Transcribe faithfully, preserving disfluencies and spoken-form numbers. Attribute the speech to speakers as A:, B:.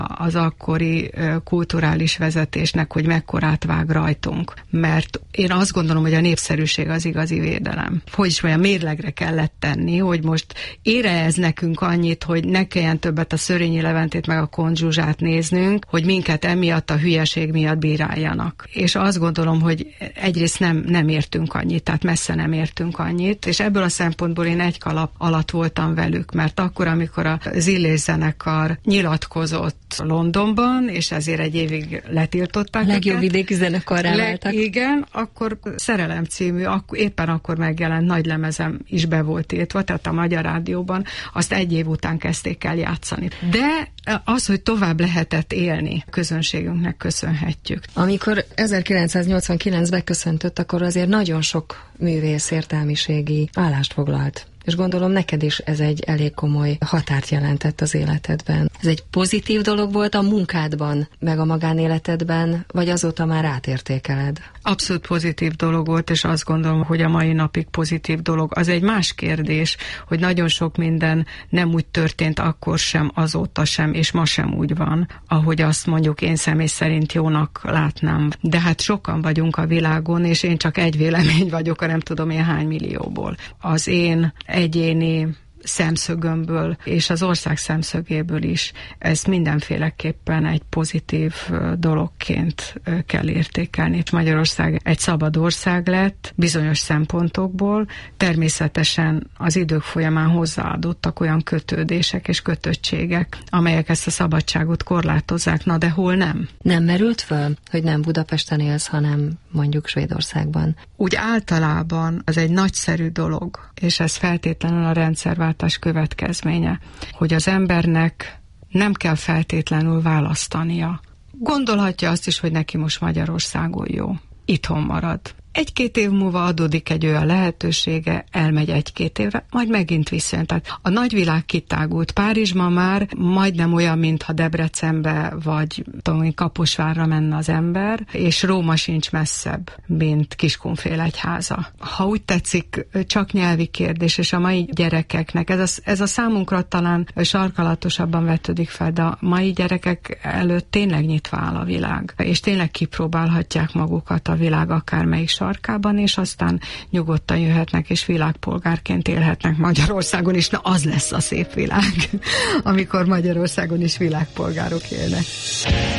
A: az akkori kulturális vezetésnek, hogy mekkorát vág rajtunk. Mert én azt gondolom, hogy a népszerűség az igazi védelem. Hogy is olyan mérlegre kellett tenni, hogy most ére ez nekünk annyit, hogy ne kelljen többet a Szörényi Leventét meg a Kont Zsuzsát néznünk, hogy minket emiatt a hülyeség miatt bíráljanak. És azt gondolom, hogy egyrészt nem, nem értünk annyit, tehát messze nem értünk annyit, és ebből a szempontból én egy kalap alatt voltam velük, mert akkor, amikor a Illés zenekar nyilatkozott Londonban, és ezért egy évig letiltották.
B: A legjobb vidéki zenekarrá
A: Le,
B: váltak.
A: Igen, akkor Szerelem című, ak- éppen akkor megjelent nagy lemezem is be volt tiltva, tehát a Magyar Rádióban, azt egy év után kezdték el játszani. De az, hogy tovább lehetett élni, közönségünknek köszönhetjük.
B: Amikor ezerkilencszáznyolcvankilencben köszöntött, akkor azért nagyon sok művész értelmiségi állást foglalt. És gondolom neked is ez egy elég komoly határt jelentett az életedben. Ez egy pozitív dolog volt a munkádban, meg a magánéletedben, vagy azóta már átértékeled?
A: Abszolút pozitív dolog volt, és azt gondolom, hogy a mai napig pozitív dolog. Az egy más kérdés, hogy nagyon sok minden nem úgy történt akkor sem, azóta sem, és ma sem úgy van, ahogy azt mondjuk én személy szerint jónak látnám. De hát sokan vagyunk a világon, és én csak egy vélemény vagyok, a nem tudom én hány millióból. Az én egyéni szemszögömből, és az ország szemszögéből is ezt mindenféleképpen egy pozitív dologként kell értékelni. Magyarország egy szabad ország lett bizonyos szempontokból, természetesen az idők folyamán hozzáadottak olyan kötődések és kötöttségek, amelyek ezt a szabadságot korlátozzák, na de hol nem?
B: Nem merült föl, hogy nem Budapesten élsz, hanem mondjuk Svédországban?
A: Úgy általában az egy nagyszerű dolog, és ez feltétlenül a rendszerváltás következménye, hogy az embernek nem kell feltétlenül választania. Gondolhatja azt is, hogy neki most Magyarországon jó. Itthon marad. Egy-két év múlva adódik egy olyan lehetősége, elmegy egy-két évre, majd megint visszajön. Tehát a nagyvilág kitágult. Párizsban már majdnem olyan, mintha Debrecenbe vagy tudom, Kaposvárra menne az ember, és Róma sincs messzebb, mint Kiskunfélegyháza. Ha úgy tetszik, csak nyelvi kérdés, és a mai gyerekeknek, ez a, ez a számunkra talán sarkalatosabban vetődik fel, de a mai gyerekek előtt tényleg nyitva áll a világ, és tényleg kipróbálhatják magukat a világ akármelyik sarkában, és aztán nyugodtan jöhetnek, és világpolgárként élhetnek Magyarországon is. Na, az lesz a szép világ, amikor Magyarországon is világpolgárok élnek.